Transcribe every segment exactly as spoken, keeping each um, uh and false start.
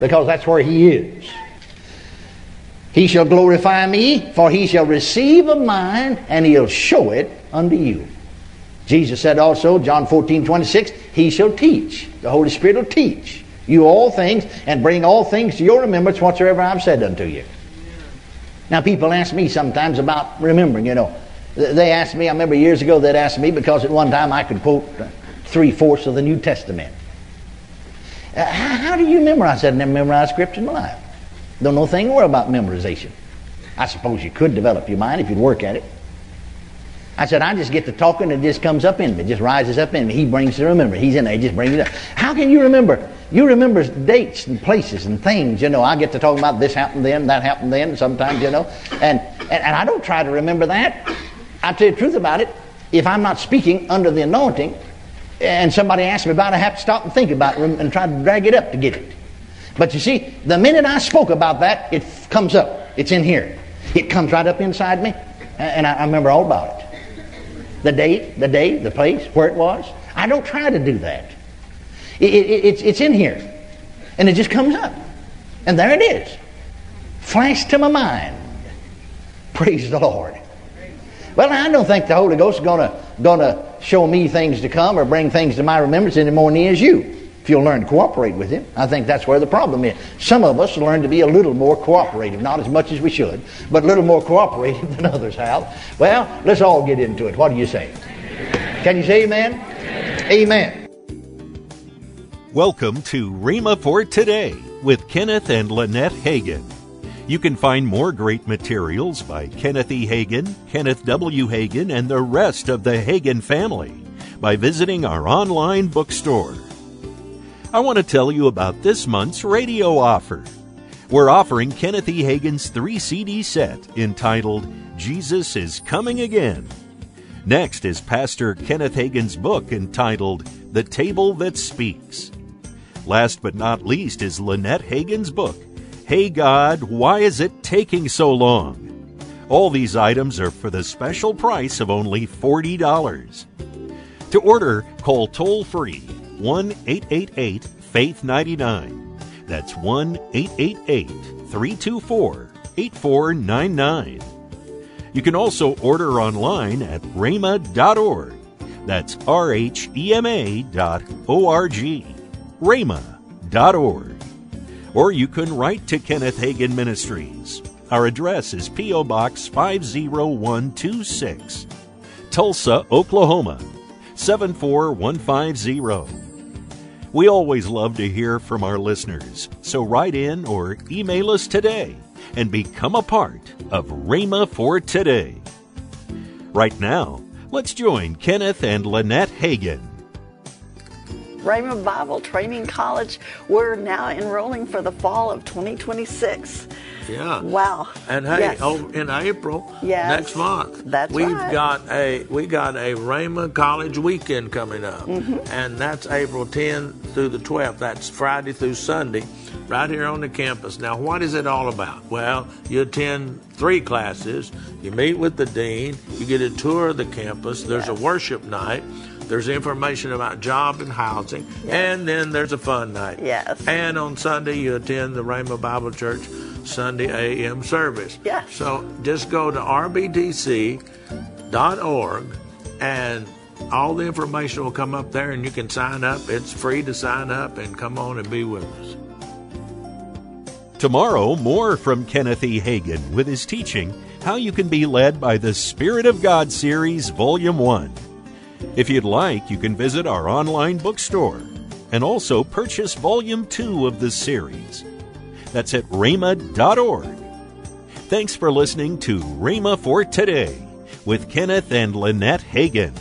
because that's where he is. He shall glorify me, for he shall receive of mine, and he'll show it unto you. Jesus said also, John fourteen twenty-six, he shall teach. The Holy Spirit will teach you all things, and bring all things to your remembrance whatsoever I've said unto you. Now, people ask me sometimes about remembering, you know. They asked me, I remember years ago, they'd asked me, because at one time I could quote three-fourths of the New Testament. Uh, how, how do you memorize? I said, I never memorized Scripture in my life. Don't know a thing more about memorization. I suppose you could develop your mind if you'd work at it. I said, I just get to talking and it just comes up in me. It just rises up in me. He brings to remember. He's in there. He just brings it up. How can you remember? You remember dates and places and things. You know, I get to talk about this happened then, that happened then, sometimes, you know. And, and, and I don't try to remember that. I tell you the truth about it. If I'm not speaking under the anointing and somebody asks me about it, I have to stop and think about it and try to drag it up to get it. But you see, the minute I spoke about that, it comes up. It's in here. It comes right up inside me. And I, I remember all about it. The date, the day, the place, where it was. I don't try to do that. It, it, it's, it's in here. And it just comes up. And there it is. Flashed to my mind. Praise the Lord. Well, I don't think the Holy Ghost is going to gonna show me things to come or bring things to my remembrance any more than he is you. If you'll learn to cooperate with him. I think that's where the problem is. Some of us learn to be a little more cooperative. Not as much as we should, but a little more cooperative than others have. Well, let's all get into it. What do you say? Can you say amen? Amen. Welcome to Rhema for Today with Kenneth and Lynette Hagin. You can find more great materials by Kenneth E. Hagin, Kenneth W. Hagin, and the rest of the Hagin family by visiting our online bookstore. I want to tell you about this month's radio offer. We're offering Kenneth E. Hagin's three C D set entitled Jesus is Coming Again. Next is Pastor Kenneth Hagin's book entitled The Table That Speaks. Last but not least is Lynette Hagin's book, Hey God, Why Is It Taking So Long? All these items are for the special price of only forty dollars. To order, call toll-free one eight eight eight faith nine nine. That's one eight eight eight three two four eight four nine nine. You can also order online at rhema dot org. That's R H E M A dot O R G. rhema dot org. Or you can write to Kenneth Hagin Ministries. Our address is P O. Box five oh one two six, Tulsa, Oklahoma, seven four one five zero. We always love to hear from our listeners, so write in or email us today and become a part of Rhema for Today. Right now, let's join Kenneth and Lynette Hagin. Rhema Bible Training College, we're now enrolling for the fall of twenty twenty-six. Yeah. Wow. And hey, yes. oh, in April, yes. next month, that's we've right. got a we got a Rhema College weekend coming up, mm-hmm. and that's April tenth through the twelfth. That's Friday through Sunday, right here on the campus. Now, what is it all about? Well, you attend three classes, you meet with the dean, you get a tour of the campus. There's yes. a worship night. There's information about job and housing, yes. and then there's a fun night. Yes. And on Sunday, you attend the Rhema Bible Church Sunday A M service. Yes. So just go to r b t c dot org, and all the information will come up there, and you can sign up. It's free to sign up and come on and be with us. Tomorrow, more from Kenneth E. Hagin with his teaching, How You Can Be Led by the Spirit of God series, Volume one. If you'd like, you can visit our online bookstore and also purchase Volume two of this series. That's at rhema dot org. Thanks for listening to Rhema for Today with Kenneth and Lynette Hagin.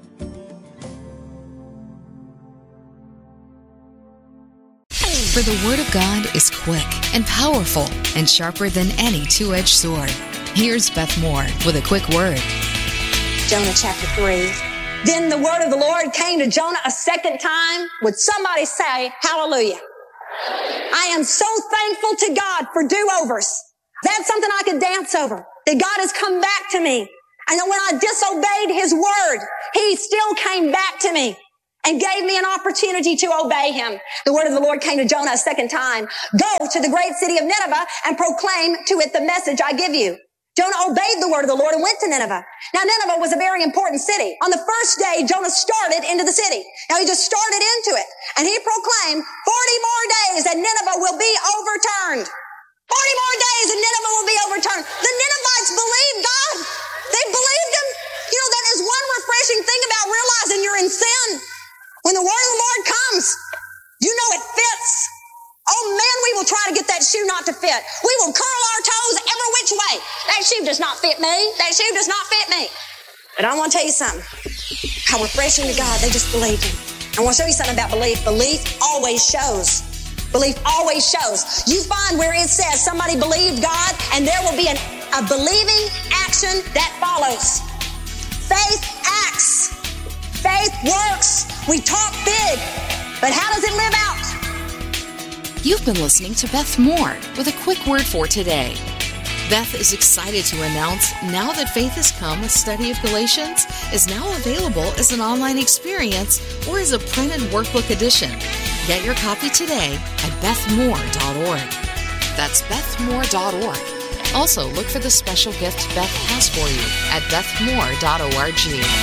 For the Word of God is quick and powerful and sharper than any two-edged sword. Here's Beth Moore with a quick word. Jonah chapter three. Then the word of the Lord came to Jonah a second time. Would somebody say hallelujah? I am so thankful to God for do-overs. That's something I could dance over. That God has come back to me. And that when I disobeyed His word, He still came back to me. and gave me an opportunity to obey him. The word of the Lord came to Jonah a second time. Go to the great city of Nineveh and proclaim to it the message I give you. Jonah obeyed the word of the Lord and went to Nineveh. Now, Nineveh was a very important city. On the first day, Jonah started into the city. Now, he just started into it. And he proclaimed, forty more days and Nineveh will be overturned. forty more days and Nineveh will be overturned. The Ninevites believed God. They believed him. You know, that is one refreshing thing about realizing you're in sin. When the word of the Lord comes, you know it fits. Oh man, we will try to get that shoe not to fit. We will curl our toes every which way. That shoe does not fit me. That shoe does not fit me. But I want to tell you something. How refreshing to God. They just believed him. I want to show you something about belief. Belief always shows. Belief always shows. You find where it says somebody believed God, and there will be an, a believing action that follows. Faith acts. Faith works. We talk big, but how does it live out? You've been listening to Beth Moore with a quick word for today. Beth is excited to announce Now That Faith Has Come, a study of Galatians, is now available as an online experience or as a printed workbook edition. Get your copy today at beth moore dot org. That's beth moore dot org. Also, look for the special gift Beth has for you at beth moore dot org.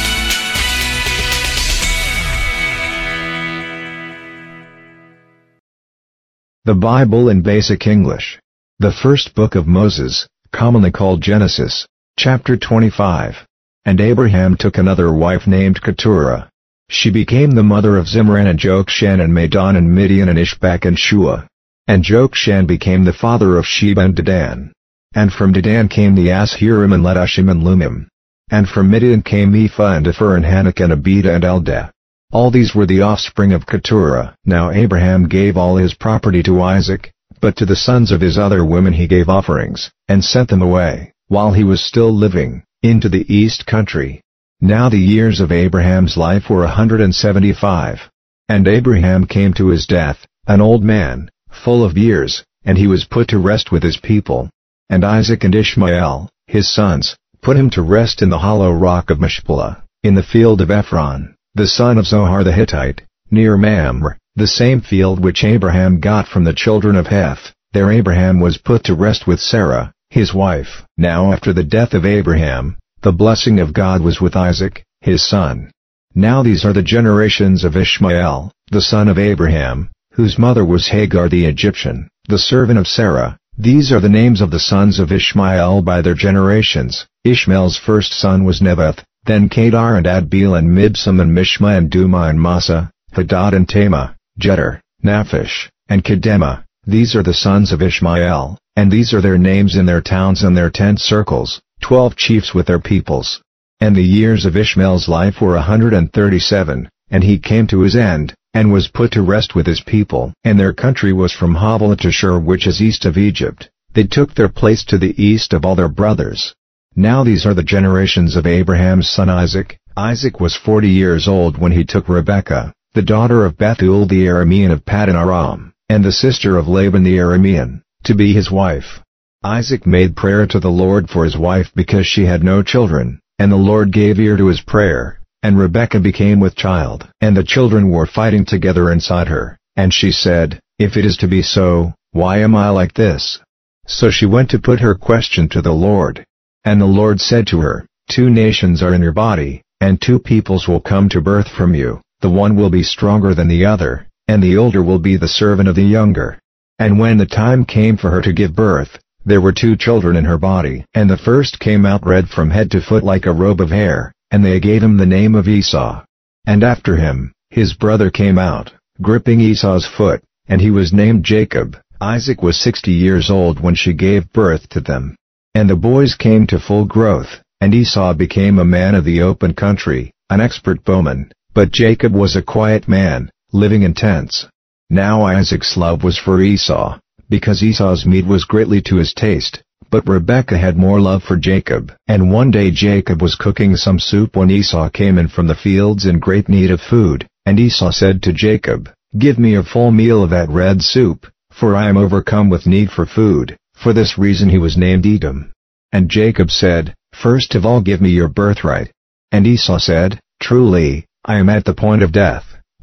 The Bible in Basic English. The first book of Moses, commonly called Genesis, chapter twenty-five. And Abraham took another wife named Keturah. She became the mother of Zimran and Jokshan and Medan and Midian and Ishbak and Shua. And Jokshan became the father of Sheba and Dedan. And from Dedan came the Ashirim and Letushim and Lumim. And from Midian came Ephah and Epher and Hanok and Abida and Eldah. All these were the offspring of Keturah. Now Abraham gave all his property to Isaac, but to the sons of his other women he gave offerings, and sent them away, while he was still living, into the east country. Now the years of Abraham's life were a hundred and seventy-five. And Abraham came to his death, an old man, full of years, and he was put to rest with his people. And Isaac and Ishmael, his sons, put him to rest in the hollow rock of Machpelah, in the field of Ephron, the son of Zohar the Hittite, near Mamre, the same field which Abraham got from the children of Heth. There Abraham was put to rest with Sarah, his wife. Now after the death of Abraham, the blessing of God was with Isaac, his son. Now these are the generations of Ishmael, the son of Abraham, whose mother was Hagar the Egyptian, the servant of Sarah. These are the names of the sons of Ishmael by their generations. Ishmael's first son was Nebaioth, then Kedar and Adbeel and Mibsam and Mishma and Duma and Massa, Hadad and Tamah, Jeter, Naphish, and Kedemah. These are the sons of Ishmael, and these are their names in their towns and their tent circles, twelve chiefs with their peoples. And the years of Ishmael's life were a hundred and thirty-seven, and he came to his end, and was put to rest with his people. And their country was from Havilah to Shur, which is east of Egypt. They took their place to the east of all their brothers. Now these are the generations of Abraham's son Isaac. Isaac was forty years old when he took Rebekah, the daughter of Bethuel the Aramean of Paddan Aram, and the sister of Laban the Aramean, to be his wife. Isaac made prayer to the Lord for his wife because she had no children, and the Lord gave ear to his prayer, and Rebekah became with child. And the children were fighting together inside her, and she said, "If it is to be so, why am I like this?" So she went to put her question to the Lord. And the Lord said to her, "Two nations are in your body, and two peoples will come to birth from you. The one will be stronger than the other, and the older will be the servant of the younger." And when the time came for her to give birth, there were two children in her body. And the first came out red from head to foot like a robe of hair, and they gave him the name of Esau. And after him, his brother came out, gripping Esau's foot, and he was named Jacob. Isaac was sixty years old when she gave birth to them. And the boys came to full growth, and Esau became a man of the open country, an expert bowman, but Jacob was a quiet man, living in tents. Now Isaac's love was for Esau, because Esau's meat was greatly to his taste, but Rebekah had more love for Jacob. And one day Jacob was cooking some soup when Esau came in from the fields in great need of food, and Esau said to Jacob, "Give me a full meal of that red soup, for I am overcome with need for food." For this reason he was named Edom. And Jacob said, "First of all give me your birthright." And Esau said, "Truly, I am at the point of death,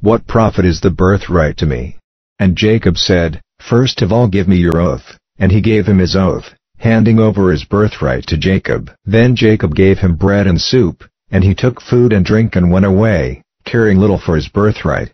what profit is the birthright to me? And Jacob said, First of all give me your oath. And he gave him his oath, handing over his birthright to Jacob. Then Jacob gave him bread and soup, and he took food and drink and went away, caring little for his birthright.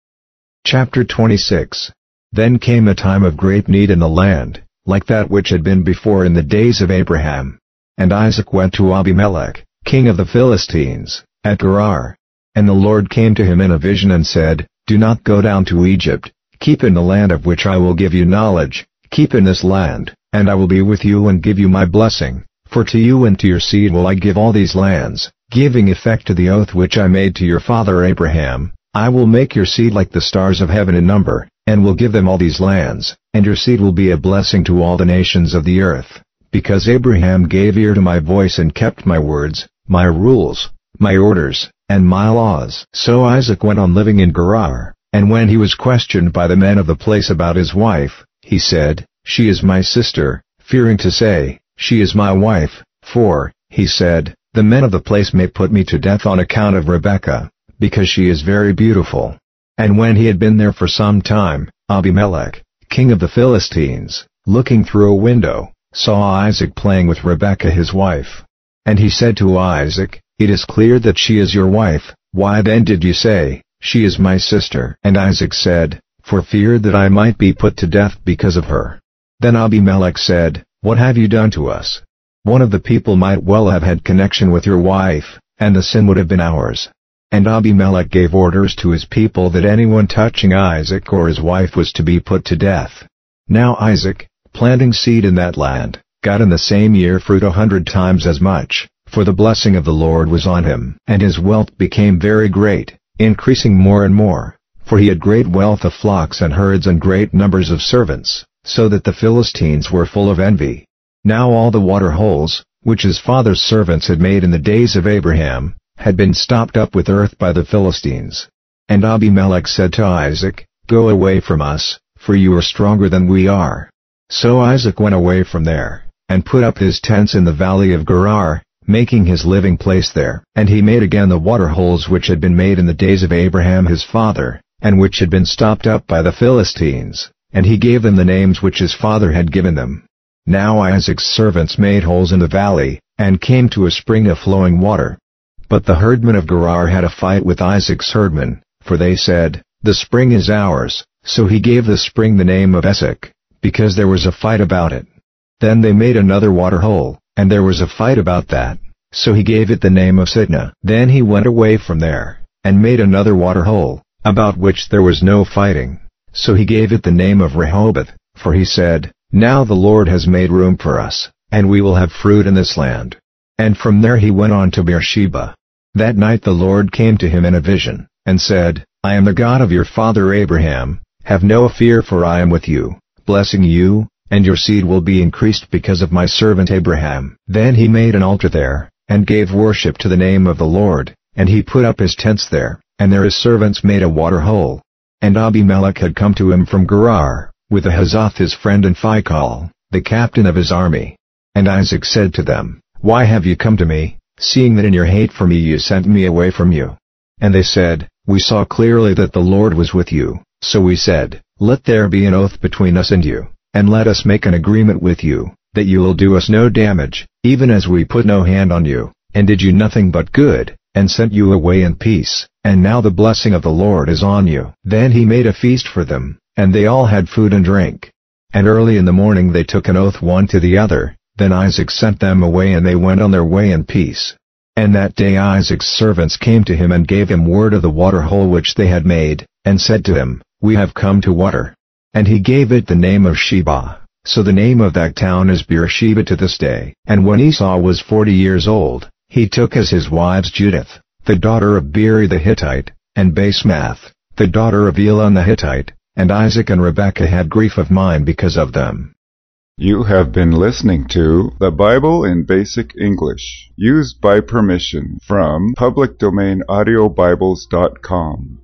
Chapter twenty-six. Then came a time of great need in the land, like that which had been before in the days of Abraham. And Isaac went to Abimelech, king of the Philistines, at Gerar. And the Lord came to him in a vision and said, Do not go down to Egypt, keep in the land of which I will give you knowledge, keep in this land, and I will be with you and give you my blessing, for to you and to your seed will I give all these lands, giving effect to the oath which I made to your father Abraham. I will make your seed like the stars of heaven in number, and will give them all these lands, and your seed will be a blessing to all the nations of the earth, because Abraham gave ear to my voice and kept my words, my rules, my orders, and my laws. So Isaac went on living in Gerar, and when he was questioned by the men of the place about his wife, he said, She is my sister, fearing to say, She is my wife, for, he said, the men of the place may put me to death on account of Rebekah, because she is very beautiful. And when he had been there for some time, Abimelech, king of the Philistines, looking through a window, saw Isaac playing with Rebekah his wife. And he said to Isaac, It is clear that she is your wife, why then did you say, She is my sister? And Isaac said, For fear that I might be put to death because of her. Then Abimelech said, What have you done to us? One of the people might well have had connection with your wife, and the sin would have been ours. And Abimelech gave orders to his people that anyone touching Isaac or his wife was to be put to death. Now Isaac, planting seed in that land, got in the same year fruit a hundred times as much, for the blessing of the Lord was on him. And his wealth became very great, increasing more and more, for he had great wealth of flocks and herds and great numbers of servants, so that the Philistines were full of envy. Now all the water holes, which his father's servants had made in the days of Abraham, had been stopped up with earth by the Philistines. And Abimelech said to Isaac, Go away from us, for you are stronger than we are. So Isaac went away from there, and put up his tents in the valley of Gerar, making his living place there. And he made again the water holes which had been made in the days of Abraham his father, and which had been stopped up by the Philistines, and he gave them the names which his father had given them. Now Isaac's servants made holes in the valley, and came to a spring of flowing water. But the herdmen of Gerar had a fight with Isaac's herdmen, for they said, The spring is ours. So he gave the spring the name of Esek, because there was a fight about it. Then they made another water hole, and there was a fight about that, so he gave it the name of Sitnah. Then he went away from there, and made another water hole, about which there was no fighting, so he gave it the name of Rehoboth, for he said, Now the Lord has made room for us, and we will have fruit in this land. And from there he went on to Beersheba. That night the Lord came to him in a vision, and said, I am the God of your father Abraham, have no fear for I am with you, blessing you, and your seed will be increased because of my servant Abraham. Then he made an altar there, and gave worship to the name of the Lord, and he put up his tents there, and there his servants made a water hole. And Abimelech had come to him from Gerar, with Ahazoth his friend and Phicol, the captain of his army. And Isaac said to them, Why have you come to me, seeing that in your hate for me you sent me away from you? And they said, We saw clearly that the Lord was with you, so we said, Let there be an oath between us and you, and let us make an agreement with you, that you will do us no damage, even as we put no hand on you, and did you nothing but good, and sent you away in peace, and now the blessing of the Lord is on you. Then he made a feast for them, and they all had food and drink. And early in the morning they took an oath one to the other. Then Isaac sent them away and they went on their way in peace. And that day Isaac's servants came to him and gave him word of the water hole which they had made, and said to him, We have come to water. And he gave it the name of Sheba. So the name of that town is Beersheba to this day. And when Esau was forty years old, he took as his wives Judith, the daughter of Beeri the Hittite, and Basemath, the daughter of Elon the Hittite, and Isaac and Rebekah had grief of mind because of them. You have been listening to The Bible in Basic English, used by permission from public domain audio bibles dot com.